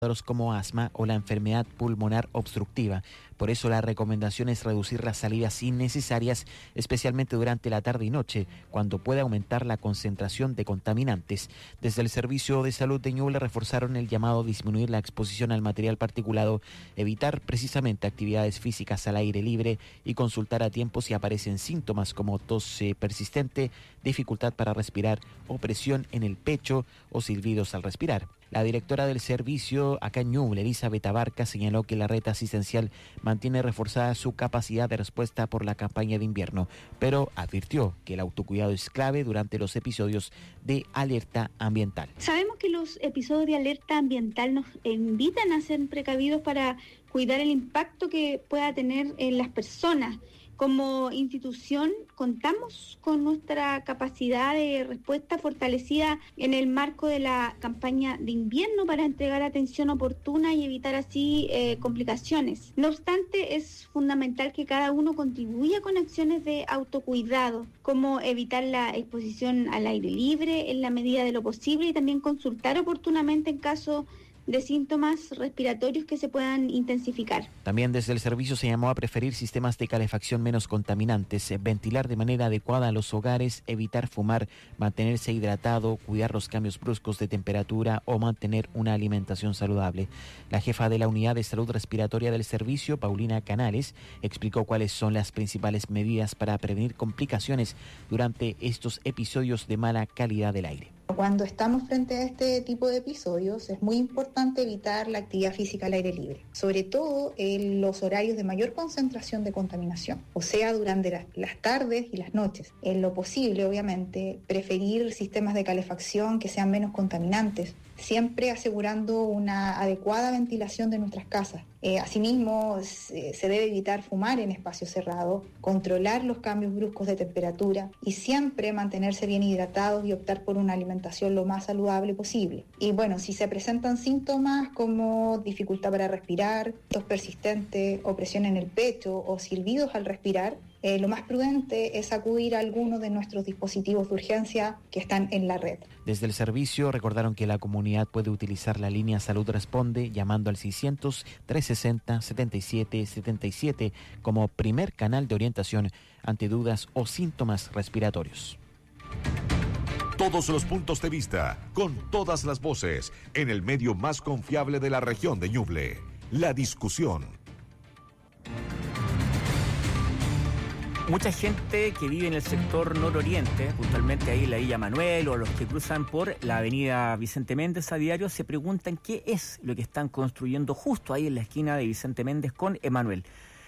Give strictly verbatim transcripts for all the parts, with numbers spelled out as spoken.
como asma o la enfermedad pulmonar obstructiva. Por eso la recomendación es reducir las salidas innecesarias, especialmente durante la tarde y noche, cuando puede aumentar la concentración de contaminantes. Desde el Servicio de Salud de Ñuble reforzaron el llamado a disminuir la exposición al material particulado, evitar precisamente actividades físicas al aire libre y consultar a tiempo si aparecen síntomas como tos eh, persistente, dificultad para respirar o presión en el pecho o silbidos al respirar. La directora del servicio acá en Ñuble, Elizabeth Abarca, señaló que la red asistencial mantiene reforzada su capacidad de respuesta por la campaña de invierno, pero advirtió que el autocuidado es clave durante los episodios de alerta ambiental. Sabemos que los episodios de alerta ambiental nos invitan a ser precavidos para cuidar el impacto que pueda tener en las personas. Como institución contamos con nuestra capacidad de respuesta fortalecida en el marco de la campaña de invierno para entregar atención oportuna y evitar así eh, complicaciones. No obstante, es fundamental que cada uno contribuya con acciones de autocuidado, como evitar la exposición al aire libre en la medida de lo posible y también consultar oportunamente en caso de síntomas respiratorios que se puedan intensificar. También desde el servicio se llamó a preferir sistemas de calefacción menos contaminantes, ventilar de manera adecuada los hogares, evitar fumar, mantenerse hidratado, cuidar los cambios bruscos de temperatura o mantener una alimentación saludable. La jefa de la Unidad de Salud Respiratoria del servicio, Paulina Canales, explicó cuáles son las principales medidas para prevenir complicaciones durante estos episodios de mala calidad del aire. Cuando estamos frente a este tipo de episodios es muy importante evitar la actividad física al aire libre, sobre todo en los horarios de mayor concentración de contaminación, o sea, durante las, las tardes y las noches. En lo posible, obviamente, preferir sistemas de calefacción que sean menos contaminantes, siempre asegurando una adecuada ventilación de nuestras casas. Eh, asimismo, se, se debe evitar fumar en espacios cerrados, controlar los cambios bruscos de temperatura y siempre mantenerse bien hidratados y optar por una alimentación lo más saludable posible. Y bueno, si se presentan síntomas como dificultad para respirar, tos persistente, opresión en el pecho o silbidos al respirar, Eh, lo más prudente es acudir a alguno de nuestros dispositivos de urgencia que están en la red. Desde el servicio recordaron que la comunidad puede utilizar la línea Salud Responde llamando al seiscientos, trescientos sesenta, setenta y siete setenta y siete como primer canal de orientación ante dudas o síntomas respiratorios. Todos los puntos de vista, con todas las voces, en el medio más confiable de la región de Ñuble. La discusión. Mucha gente que vive en el sector nororiente, puntualmente ahí en la Villa Manuel o los que cruzan por la avenida Vicente Méndez a diario, se preguntan qué es lo que están construyendo justo ahí en la esquina de Vicente Méndez con Emanuel.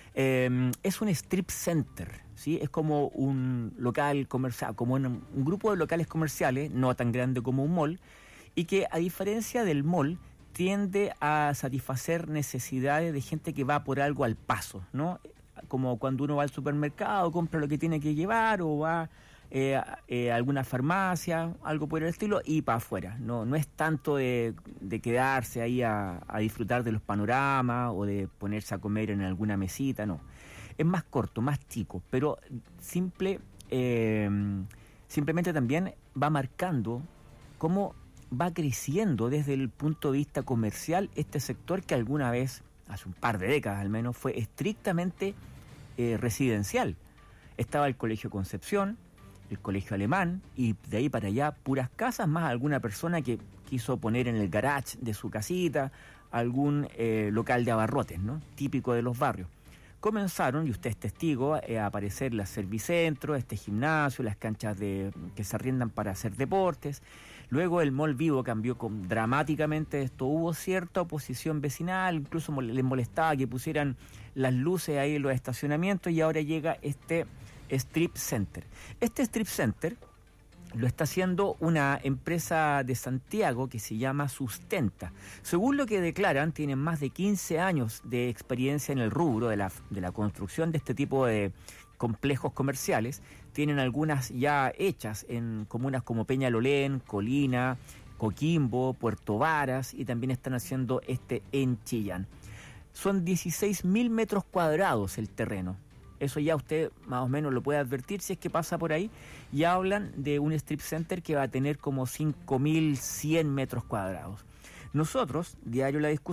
Eh, es un strip center, ¿sí? Es como un local comercial, como un, un grupo de locales comerciales, no tan grande como un mall, y que a diferencia del mall, tiende a satisfacer necesidades de gente que va por algo al paso, ¿no? Como cuando uno va al supermercado, compra lo que tiene que llevar o va eh, eh, a alguna farmacia, algo por el estilo, y para afuera. No, no es tanto de, de quedarse ahí a, a disfrutar de los panoramas o de ponerse a comer en alguna mesita, no. Es más corto, más chico, pero simple, eh, simplemente también va marcando cómo va creciendo desde el punto de vista comercial este sector que alguna vez, hace un par de décadas al menos, fue estrictamente eh, residencial. Estaba el Colegio Concepción, el Colegio Alemán, y de ahí para allá puras casas, más alguna persona que quiso poner en el garage de su casita algún eh, local de abarrotes, ¿no? Típico de los barrios. Comenzaron, y usted es testigo, eh, a aparecer las servicentros, este gimnasio, las canchas de que se arriendan para hacer deportes. Luego el Mall Vivo cambió con, dramáticamente esto. Hubo cierta oposición vecinal, incluso mol, les molestaba que pusieran las luces ahí en los estacionamientos, y ahora llega este strip center. Este strip center lo está haciendo una empresa de Santiago que se llama Sustenta. Según lo que declaran, tienen más de quince años de experiencia en el rubro de la, de la construcción de este tipo de complejos comerciales. Tienen algunas ya hechas en comunas como Peñalolén, Colina, Coquimbo, Puerto Varas, y también están haciendo este en Chillán. Son dieciséis mil metros cuadrados el terreno. Eso ya usted más o menos lo puede advertir si es que pasa por ahí. Y hablan de un strip center que va a tener como cinco mil cien metros cuadrados. Nosotros, Diario La Discusión,